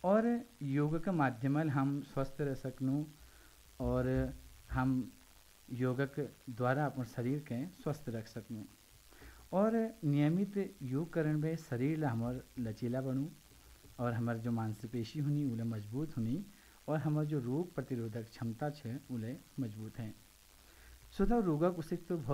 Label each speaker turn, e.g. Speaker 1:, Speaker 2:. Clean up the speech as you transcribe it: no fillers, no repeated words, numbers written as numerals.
Speaker 1: और योग के माध्यम हम स्वस्थ रह सकूँ और हम योगक द्वारा अपन शरीर के स्वस्थ रख सकूँ। और नियमित योग करने में शरीर ला हमार लचीला बनू और हमार जो मांसपेशी हुनी उले मजबूत हुनी और हमार जो रोग प्रतिरोधक क्षमता है उले मजबूत हैं। स्वतः रोगक उसे तो